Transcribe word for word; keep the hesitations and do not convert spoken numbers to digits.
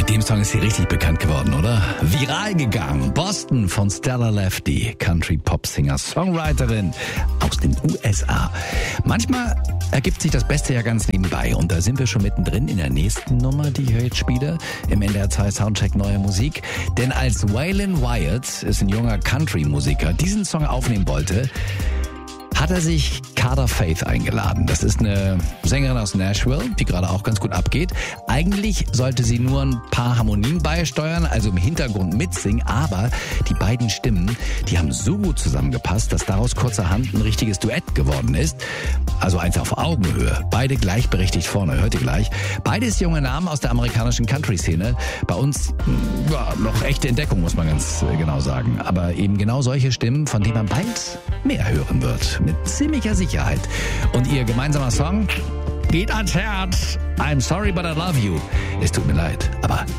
Mit dem Song ist sie richtig bekannt geworden, oder? Viral gegangen. Boston von Stella Lefty, Country-Pop-Singer, Songwriterin aus den U S A. Manchmal ergibt sich das Beste ja ganz nebenbei. Und da sind wir schon mittendrin in der nächsten Nummer, die ich jetzt spiele, im N D R zwei Soundcheck Neue Musik. Denn als Waylon Wyatt, ist ein junger Country-Musiker, diesen Song aufnehmen wollte, hat er sich Carter Faith eingeladen. Das ist eine Sängerin aus Nashville, die gerade auch ganz gut abgeht. Eigentlich sollte sie nur ein paar Harmonien beisteuern, also im Hintergrund mitsingen, aber die beiden Stimmen, die haben so gut zusammengepasst, dass daraus kurzerhand ein richtiges Duett geworden ist. Also eins auf Augenhöhe. Beide gleichberechtigt vorne, hört ihr gleich. Beides junge Namen aus der amerikanischen Country-Szene. Bei uns ja, noch echte Entdeckung, muss man ganz genau sagen. Aber eben genau solche Stimmen, von denen man bald mehr hören wird. Mit ziemlicher Sicherheit. Und ihr gemeinsamer Song geht ans Herz. I'm sorry, but I love you. Es tut mir leid, aber